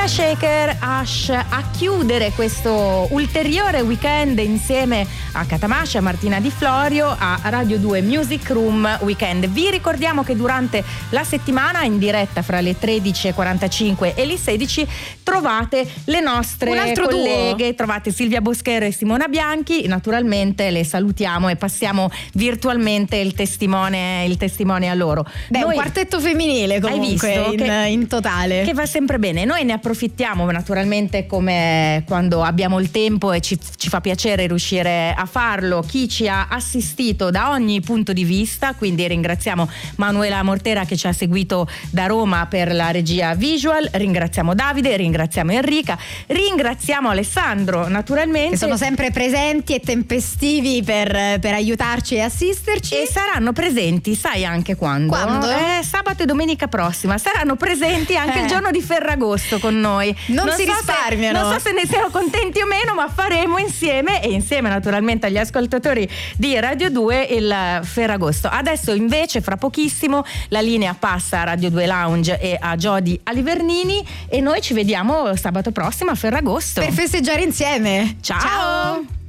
Tia Shaker Ash a chiudere questo ulteriore weekend insieme a Catamascia, a Martina Di Florio, a Radio 2 Music Room Weekend. Vi ricordiamo che durante la settimana in diretta fra le 13.45 e le 16 trovate le nostre colleghe, duo. Trovate Silvia Boschero e Simona Bianchi, naturalmente le salutiamo e passiamo virtualmente il testimone a loro. Beh, un quartetto femminile comunque in totale. Che va sempre bene. Noi ne approfittiamo naturalmente come quando abbiamo il tempo e ci fa piacere riuscire a farlo. Chi ci ha assistito da ogni punto di vista, quindi ringraziamo Manuela Mortera che ci ha seguito da Roma per la regia visual, ringraziamo Davide, ringraziamo Enrica, ringraziamo Alessandro naturalmente, che sono sempre presenti e tempestivi per aiutarci e assisterci, e saranno presenti, sai anche quando? Sabato e domenica prossima saranno presenti anche il giorno di Ferragosto con noi. Non si risparmiano. Non so se ne siano contenti o meno, ma faremo insieme, e insieme naturalmente agli ascoltatori di Radio 2, il Ferragosto. Adesso invece fra pochissimo la linea passa a Radio 2 Lounge e a Jody Alivernini, e noi ci vediamo sabato prossimo a Ferragosto per festeggiare insieme. Ciao.